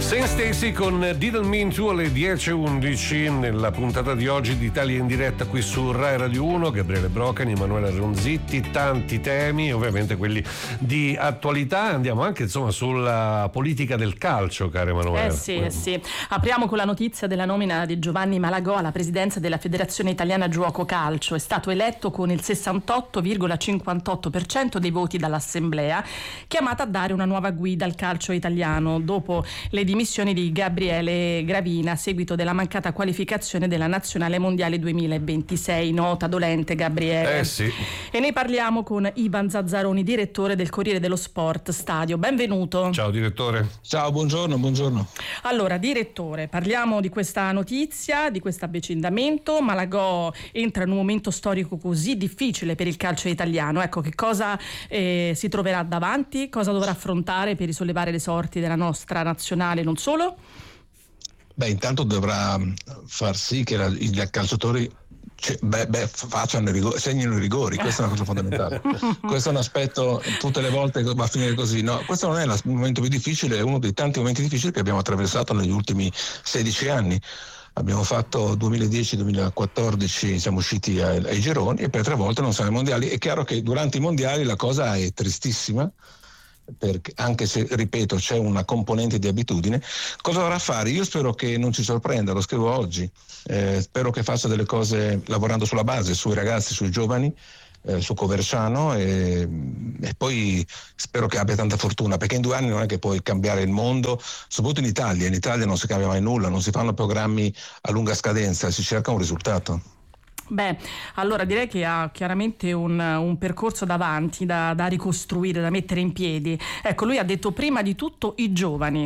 Saint Stacy con Didn't Mean To alle 10:11 nella puntata di oggi di Italia in diretta qui su Rai Radio 1. Gabriele Brocani, Emanuele Ronzitti, tanti temi, ovviamente quelli di attualità. Andiamo anche sulla politica del calcio, caro Emanuele. Sì. Apriamo con la notizia della nomina di Giovanni Malagò alla presidenza della Federazione Italiana Giuoco Calcio. È stato eletto con il 68,58% dei voti dall'Assemblea, chiamata a dare una nuova guida al calcio italiano dopo le dimissioni di Gabriele Gravina a seguito della mancata qualificazione della Nazionale Mondiale 2026. Nota dolente, Gabriele. Sì. E ne parliamo con Ivan Zazzaroni, direttore del Corriere dello Sport Stadio. Benvenuto. Ciao direttore. Ciao, buongiorno. Allora, direttore, parliamo di questa notizia, di questo avvicendamento. Malagò entra in un momento storico così difficile per il calcio italiano. Ecco, che cosa si troverà davanti? Cosa dovrà affrontare per risollevare le sorti della nostra nazionale? Non solo? Intanto dovrà far sì che i calciatori facciano segnino i rigori. Questa è una cosa fondamentale. Questo è un aspetto, tutte le volte va a finire così. No, questo non è il momento più difficile, è uno dei tanti momenti difficili che abbiamo attraversato negli ultimi 16 anni. Abbiamo fatto 2010-2014, siamo usciti ai gironi e per 3 volte non siamo ai mondiali. È chiaro che durante i mondiali la cosa è tristissima, perché anche se, ripeto, c'è una componente di abitudine. Cosa dovrà fare? Io spero che non ci sorprenda, lo scrivo oggi, spero che faccia delle cose lavorando sulla base, sui ragazzi, sui giovani, su Coverciano e poi spero che abbia tanta fortuna, perché in 2 anni non è che puoi cambiare il mondo, soprattutto in Italia non si cambia mai nulla, non si fanno programmi a lunga scadenza, si cerca un risultato. Allora direi che ha chiaramente un percorso davanti da ricostruire, da mettere in piedi. Ecco, lui ha detto prima di tutto i giovani.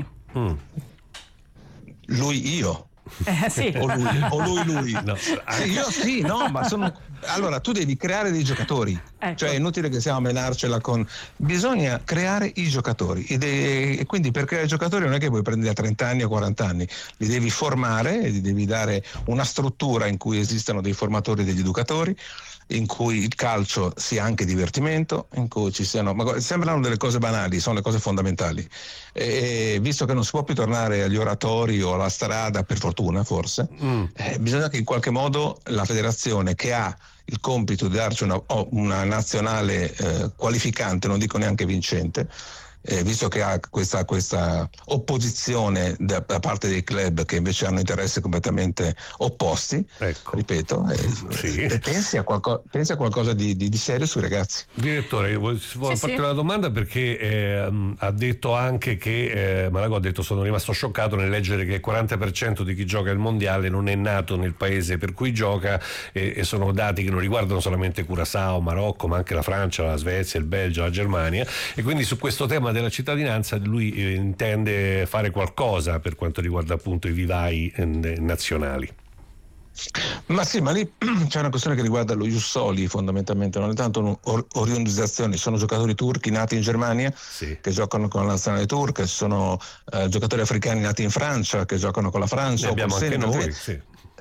Io? Sì. O lui? No. Io sì, no, ma allora tu devi creare dei giocatori, ecco. Cioè è inutile che stiamo a menarcela bisogna creare i giocatori e quindi per creare i giocatori non è che puoi prendere a 30 anni o 40 anni, li devi formare e gli devi dare una struttura in cui esistano dei formatori e degli educatori, in cui il calcio sia anche divertimento, in cui ci siano, ma sembrano delle cose banali, sono le cose fondamentali, e visto che non si può più tornare agli oratori o alla strada, per fortuna forse, bisogna che in qualche modo la federazione, che ha il compito di darci una nazionale qualificante, non dico neanche vincente, visto che ha questa opposizione da parte dei club che invece hanno interessi completamente opposti, ecco. Ripeto, pensi a qualcosa di serio sui ragazzi. Direttore, voglio farti una domanda, perché ha detto anche che Malagò ha detto: sono rimasto scioccato nel leggere che il 40% di chi gioca il mondiale non è nato nel paese per cui gioca, e sono dati che non riguardano solamente Curaçao, Marocco, ma anche la Francia, la Svezia, il Belgio, la Germania, e quindi su questo tema della cittadinanza lui intende fare qualcosa per quanto riguarda appunto i vivai nazionali. Ma lì c'è una questione che riguarda lo Ius Soli, fondamentalmente, non è tanto un'orientalizzazione. Sono giocatori turchi nati in Germania, sì, che giocano con la nazionale turca, sono giocatori africani nati in Francia che giocano con la Francia. Ne abbiamo anche noi, sì.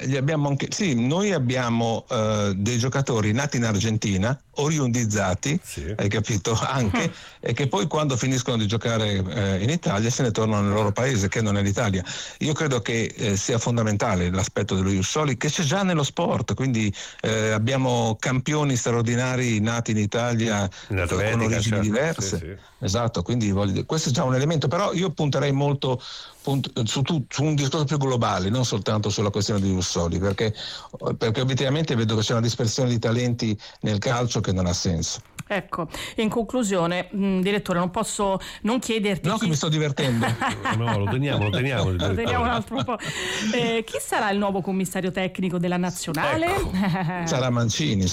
Noi abbiamo dei giocatori nati in Argentina, oriundizzati, sì, hai capito, anche, e che poi quando finiscono di giocare in Italia se ne tornano nel loro paese, che non è l'Italia. Io credo che sia fondamentale l'aspetto dello Ius Soli, che c'è già nello sport, quindi abbiamo campioni straordinari nati in Italia con origini diverse. Sì. Esatto, quindi questo è già un elemento, però io punterei molto su un discorso più globale, non soltanto sulla questione di Ius Soli, perché obiettivamente vedo che c'è una dispersione di talenti nel calcio che non ha senso. Ecco, in conclusione, direttore, non posso non chiederti. No, che mi sto divertendo. No, lo teniamo. Lo teniamo un altro po'. Chi sarà il nuovo commissario tecnico della nazionale? Ecco. Sarà Mancini.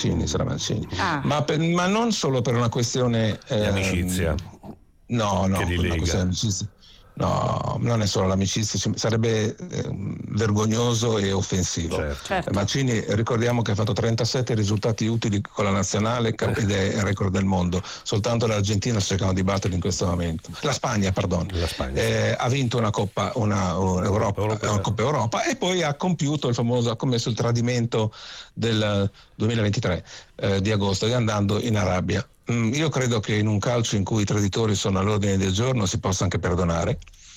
Ma non solo per una questione di amicizia. No, che una rilega. questione di amicizia. No, non è solo l'amicizia, sarebbe vergognoso e offensivo. Certo. Mancini, ricordiamo che ha fatto 37 risultati utili con la nazionale ed è il record del mondo. Soltanto l'Argentina sta cercando di battere in questo momento. La Spagna, ha vinto una Coppa Europa e poi ha compiuto ha commesso il tradimento del 2023 di agosto, andando in Arabia. Io credo che in un calcio in cui i traditori sono all'ordine del giorno si possa anche perdonare,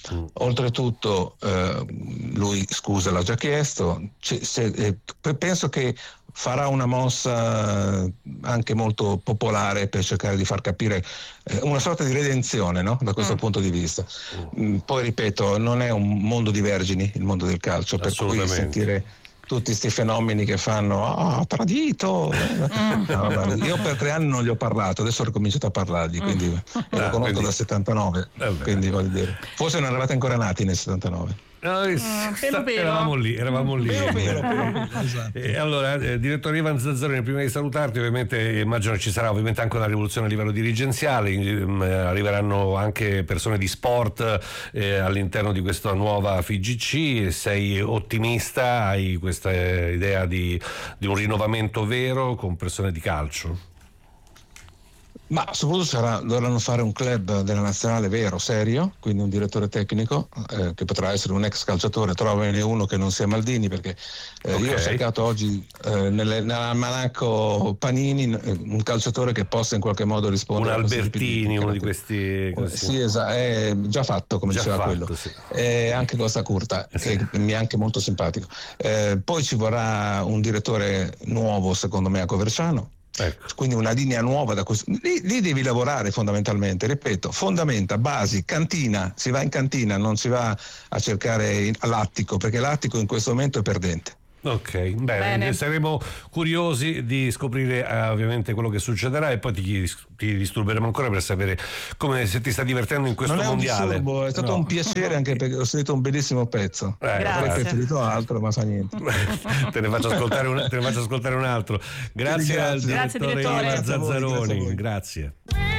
Oltretutto lui scusa l'ha già chiesto, penso che farà una mossa anche molto popolare per cercare di far capire una sorta di redenzione, no? Da questo punto di vista. Poi ripeto, non è un mondo di vergini il mondo del calcio, per cui sentire tutti questi fenomeni che fanno tradito. No, io per 3 anni non gli ho parlato, adesso ho ricominciato a parlargli, quindi lo conosco dal 79, quindi voglio dire, forse non eravate ancora nati nel 79. Eravamo lì. Esatto. Allora, direttore Ivan Zazzaroni, prima di salutarti, ovviamente immagino ci sarà ovviamente anche una rivoluzione a livello dirigenziale, arriveranno anche persone di sport all'interno di questa nuova FIGC. Sei ottimista? Hai questa idea di un rinnovamento vero con persone di calcio? Ma soprattutto dovranno fare un club della nazionale vero, serio, quindi un direttore tecnico che potrà essere un ex calciatore, trovane uno che non sia Maldini, perché io ho cercato oggi nell'almanacco Panini un calciatore che possa in qualche modo rispondere. Un Albertini, uno di questi così. Sì, esatto, è già fatto, come diceva quello. Sì. Anche Costa Curta, che mi è anche molto simpatico. Poi ci vorrà un direttore nuovo, secondo me, a Coverciano. Ecco. Quindi una linea nuova da questo. Lì devi lavorare fondamentalmente, ripeto, fondamenta, basi, cantina, si va in cantina, non si va a cercare l'attico, perché l'attico in questo momento è perdente. Ok, bene. Saremo curiosi di scoprire ovviamente quello che succederà e poi ti disturberemo ancora per sapere se ti sta divertendo in questo mondiale. È stato un piacere, anche perché ho sentito un bellissimo pezzo. Avrei preferito altro, ma fa niente. Te ne faccio ascoltare un altro. Grazie al direttore Zazzaroni. Grazie.